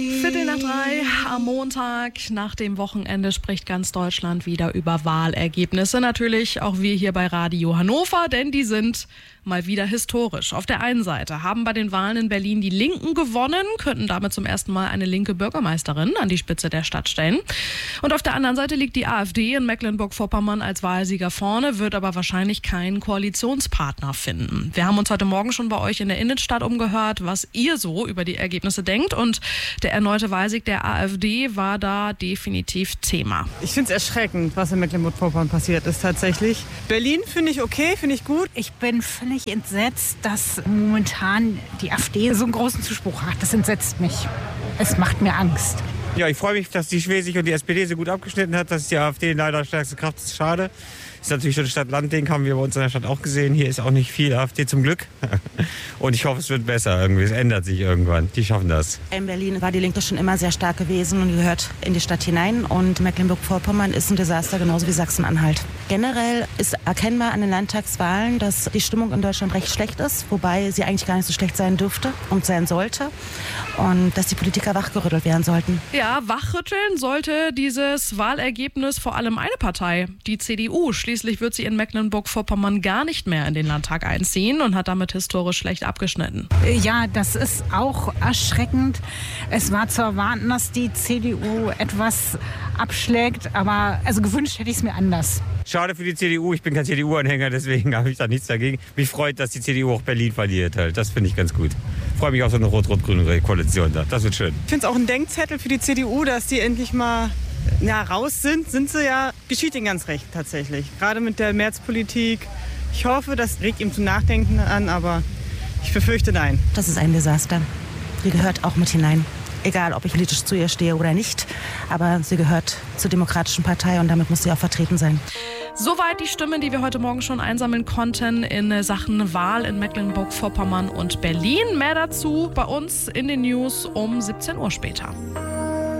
2:15 am Montag. Nach dem Wochenende spricht ganz Deutschland wieder über Wahlergebnisse. Natürlich auch wir hier bei Radio Hannover, denn die sind mal wieder historisch. Auf der einen Seite haben bei den Wahlen in Berlin die Linken gewonnen, könnten damit zum ersten Mal eine linke Bürgermeisterin an die Spitze der Stadt stellen. Und auf der anderen Seite liegt die AfD in Mecklenburg-Vorpommern als Wahlsieger vorne, wird aber wahrscheinlich keinen Koalitionspartner finden. Wir haben uns heute Morgen schon bei euch in der Innenstadt umgehört, was ihr so über die Ergebnisse denkt. Und der erneute Wahlsieg der AfD war da definitiv Thema. Ich finde es erschreckend, was in Mecklenburg-Vorpommern passiert ist tatsächlich. Berlin finde ich okay, finde ich gut. Ich bin völlig entsetzt, dass momentan die AfD so einen großen Zuspruch hat. Das entsetzt mich. Es macht mir Angst. Ja, ich freue mich, dass die Schwesig und die SPD so gut abgeschnitten hat. Das ist die AfD leider stärkste Kraft. Das ist schade. Ist natürlich schon ein Stadt-Land-Ding, haben wir bei uns in der Stadt auch gesehen. Hier ist auch nicht viel AfD zum Glück. Und ich hoffe, es wird besser irgendwie. Es ändert sich irgendwann. Die schaffen das. In Berlin war die Linke schon immer sehr stark gewesen und gehört in die Stadt hinein. Und Mecklenburg-Vorpommern ist ein Desaster, genauso wie Sachsen-Anhalt. Generell ist erkennbar an den Landtagswahlen, dass die Stimmung in Deutschland recht schlecht ist, wobei sie eigentlich gar nicht so schlecht sein dürfte und sein sollte. Und dass die Politiker wachgerüttelt werden sollten. Ja, wachrütteln sollte dieses Wahlergebnis vor allem eine Partei, die CDU. Schließlich wird sie in Mecklenburg-Vorpommern gar nicht mehr in den Landtag einziehen und hat damit historisch schlecht abgeschnitten. Ja, das ist auch erschreckend. Es war zu erwarten, dass die CDU etwas abschlägt, aber also gewünscht hätte ich es mir anders. Schade für die CDU. Ich bin kein CDU-Anhänger, deswegen habe ich da nichts dagegen. Mich freut, dass die CDU auch Berlin verliert. Halt. Das finde ich ganz gut. Freue mich auf so eine rot-rot-grüne Koalition da. Das wird schön. Ich finde es auch ein Denkzettel für die CDU, dass die endlich mal raus sind. Sind sie ja, geschieht ihnen ganz recht tatsächlich. Gerade mit der Märzpolitik. Ich hoffe, das regt ihm zum Nachdenken an, aber ich befürchte nein. Das ist ein Desaster. Die gehört auch mit hinein. Egal, ob ich politisch zu ihr stehe oder nicht, aber sie gehört zur Demokratischen Partei und damit muss sie auch vertreten sein. Soweit die Stimmen, die wir heute Morgen schon einsammeln konnten in Sachen Wahl in Mecklenburg-Vorpommern und Berlin. Mehr dazu bei uns in den News um 17 Uhr später.